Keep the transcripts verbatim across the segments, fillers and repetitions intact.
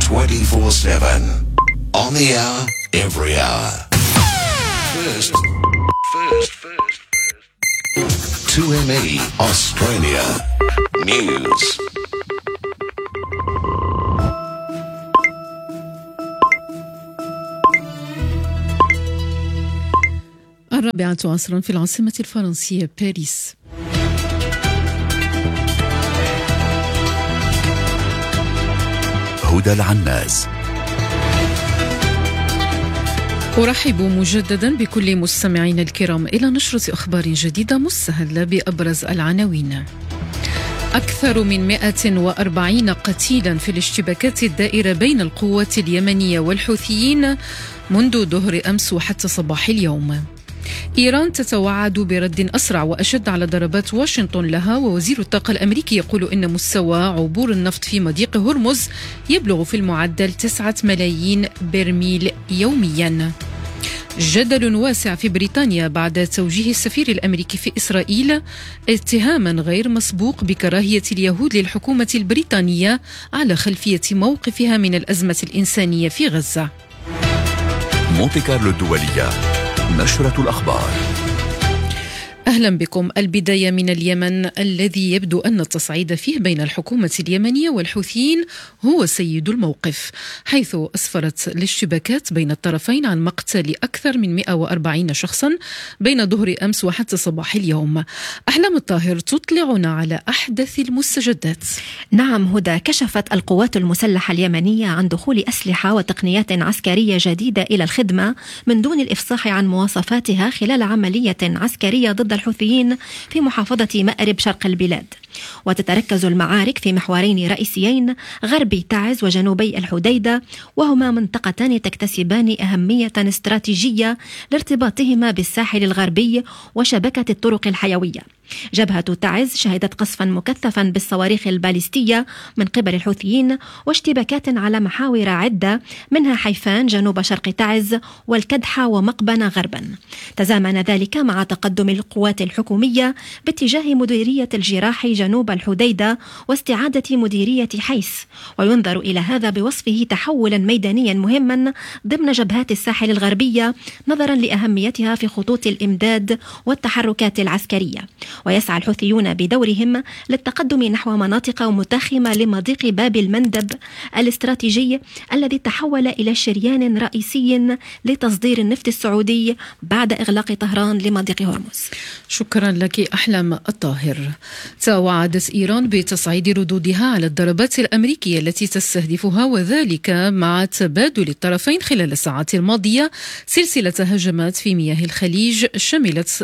twenty-four seven. On the hour, every hour. First, first, first, first. two M E Australia News. الرابعة عصرا في العاصمة الفرنسية باريس. هدى العناز. أرحب مجددا بكل مستمعين الكرام إلى نشرة أخبار جديدة مستهلة بأبرز العناوين. أكثر من مئة وأربعين قتيلا في الاشتباكات الدائرة بين القوات اليمنية والحوثيين منذ ظهر أمس وحتى صباح اليوم. إيران تتوعد برد أسرع وأشد على ضربات واشنطن لها، ووزير الطاقة الأمريكي يقول إن مستوى عبور النفط في مضيق هرمز يبلغ في المعدل تسعة ملايين برميل يوميا. جدل واسع في بريطانيا بعد توجيه السفير الأمريكي في إسرائيل اتهاما غير مسبوق بكراهية اليهود للحكومة البريطانية على خلفية موقفها من الأزمة الإنسانية في غزة. مونتي كارلو الدولية، نشرة الأخبار. أهلا بكم. البداية من اليمن، الذي يبدو أن التصعيد فيه بين الحكومة اليمنية والحوثيين هو سيد الموقف، حيث أسفرت الاشتباكات بين الطرفين عن مقتل أكثر من مئة وأربعين شخصا بين ظهر أمس وحتى صباح اليوم. أحلام الطاهر تطلعنا على أحدث المستجدات. نعم هدى، كشفت القوات المسلحة اليمنية عن دخول أسلحة وتقنيات عسكرية جديدة إلى الخدمة من دون الإفصاح عن مواصفاتها خلال عملية عسكرية ضد الحوثيين في محافظة مأرب شرق البلاد. وتتركز المعارك في محورين رئيسيين غربي تعز وجنوبي الحديدة، وهما منطقتان تكتسبان أهمية استراتيجية لارتباطهما بالساحل الغربي وشبكة الطرق الحيوية. جبهة تعز شهدت قصفا مكثفا بالصواريخ الباليستية من قبل الحوثيين واشتباكات على محاور عدة، منها حيفان جنوب شرق تعز والكدحة ومقبنة غربا. تزامن ذلك مع تقدم القوات الحكومية باتجاه مديرية الجراح جنوب الحديدة واستعادة مديرية حيس، وينظر إلى هذا بوصفه تحولا ميدانيا مهما ضمن جبهات الساحل الغربية نظرا لأهميتها في خطوط الإمداد والتحركات العسكرية. ويسعى الحوثيون بدورهم للتقدم نحو مناطق متاخمة لمضيق باب المندب الاستراتيجي الذي تحول إلى شريان رئيسي لتصدير النفط السعودي بعد إغلاق طهران لمضيق هرمز. شكرا لك أحلام الطاهر. توعدت إيران بتصعيد ردودها على الضربات الأمريكية التي تستهدفها، وذلك مع تبادل الطرفين خلال الساعات الماضية سلسلة هجمات في مياه الخليج شملت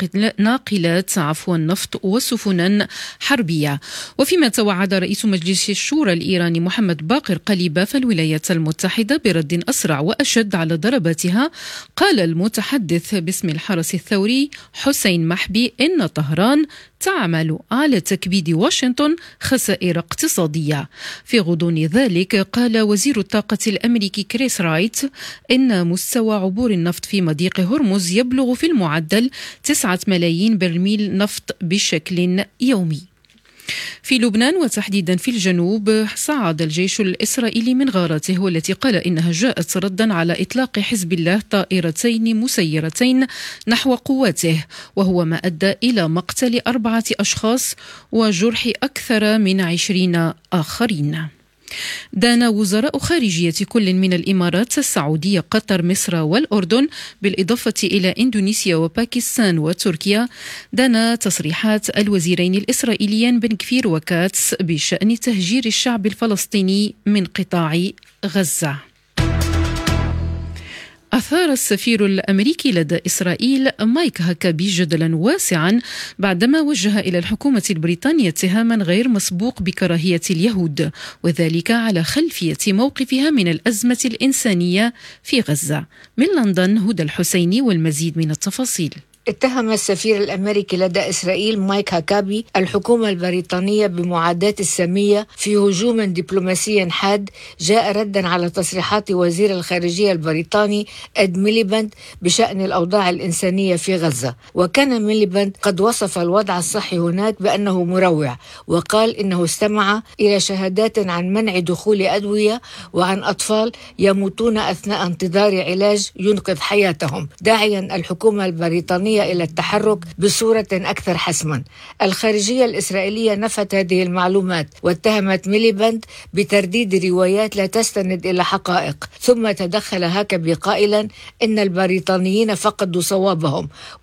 ناقلات عفوا النفط وسفنا حربية. وفيما توعد رئيس مجلس الشورى الإيراني محمد باقر قليباف الولايات المتحدة برد أسرع وأشد على ضرباتها، قال المتحدث باسم الحرس الثوري حسين محبي إن طهران تعمل على تكبيد واشنطن خسائر اقتصادية. في غضون ذلك قال وزير الطاقة الأمريكي كريس رايت إن مستوى عبور النفط في مضيق هرمز يبلغ في المعدل تسعة ملايين برميل نفط بشكل يومي. في لبنان وتحديدا في الجنوب صعد الجيش الإسرائيلي من غاراته، والتي قال إنها جاءت ردا على إطلاق حزب الله طائرتين مسيرتين نحو قواته، وهو ما أدى إلى مقتل أربعة أشخاص وجرح أكثر من عشرين آخرين. دان وزراء خارجية كل من الإمارات، السعودية، قطر، مصر والأردن، بالإضافة إلى إندونيسيا وباكستان وتركيا، دان تصريحات الوزيرين الإسرائيليين بن كفير وكاتس بشأن تهجير الشعب الفلسطيني من قطاع غزة. أثار السفير الأمريكي لدى إسرائيل مايك هاكابي جدلا واسعا بعدما وجه إلى الحكومة البريطانية اتهاما غير مسبوق بكراهية اليهود، وذلك على خلفية موقفها من الأزمة الإنسانية في غزة. من لندن هدى الحسيني والمزيد من التفاصيل. اتهم السفير الأمريكي لدى إسرائيل مايك هاكابي الحكومة البريطانية بمعاداة السامية في هجوم دبلوماسي حاد جاء ردا على تصريحات وزير الخارجية البريطاني إد ميليباند بشأن الأوضاع الإنسانية في غزة. وكان ميليباند قد وصف الوضع الصحي هناك بأنه مروع، وقال إنه استمع إلى شهادات عن منع دخول أدوية وعن أطفال يموتون أثناء انتظار علاج ينقذ حياتهم، داعيا الحكومة البريطانية إلى التحرك بصورة أكثر حسما. الخارجية الإسرائيلية نفت هذه المعلومات واتهمت ميليباند بترديد روايات لا تستند إلى حقائق، ثم تدخل هاكابي قائلا إن البريطانيين فقدوا صوابهم